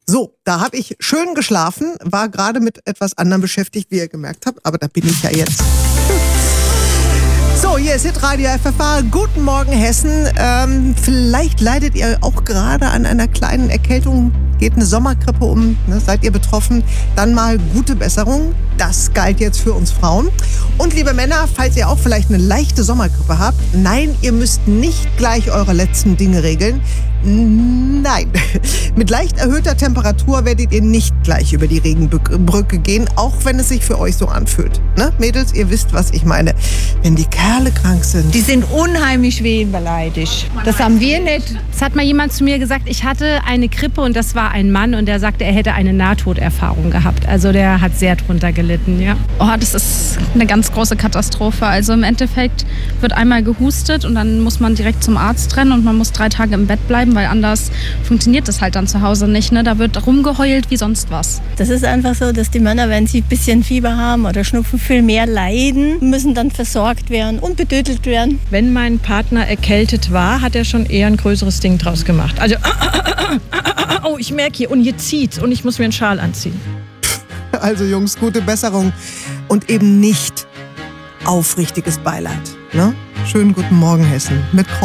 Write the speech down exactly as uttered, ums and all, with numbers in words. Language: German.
So, da habe ich schön geschlafen, war gerade mit etwas anderem beschäftigt, wie ihr gemerkt habt, aber da bin ich ja jetzt. So, hier ist Hitradio F F H. Guten Morgen, Hessen. Ähm, vielleicht leidet ihr auch gerade an einer kleinen Erkältung, geht eine Sommergrippe um, ne? Seid ihr betroffen? Dann mal gute Besserung. Das galt jetzt für uns Frauen. Und liebe Männer, falls ihr auch vielleicht eine leichte Sommergrippe habt, nein, ihr müsst nicht gleich eure letzten Dinge regeln. Nein, mit leicht erhöhter Temperatur werdet ihr nicht gleich über die Regenbrücke gehen, auch wenn es sich für euch so anfühlt. Ne? Mädels, ihr wisst, was ich meine. Wenn die Kerle krank sind. Die sind unheimlich wehbeleidigt. Das haben wir nicht. Es hat mal jemand zu mir gesagt, ich hatte eine Grippe und das war ein Mann und der sagte, er hätte eine Nahtoderfahrung gehabt. Also der hat sehr drunter gelitten, ja. Oh, das ist eine ganz große Katastrophe. Also im Endeffekt wird einmal gehustet und dann muss man direkt zum Arzt rennen und man muss drei Tage im Bett bleiben, weil anders funktioniert das halt dann zu Hause nicht. Ne? Da wird rumgeheult wie sonst was. Das ist einfach so, dass die Männer, wenn sie ein bisschen Fieber haben oder Schnupfen, viel mehr leiden, müssen dann versorgt werden und bedödelt werden. Wenn mein Partner erkältet war, hat er schon eher ein größeres Ding draus gemacht. Also, oh, ich merke hier, und hier zieht's und ich muss mir einen Schal anziehen. Also Jungs, gute Besserung und eben nicht aufrichtiges Beileid. Ne? Schönen guten Morgen, Hessen. Mit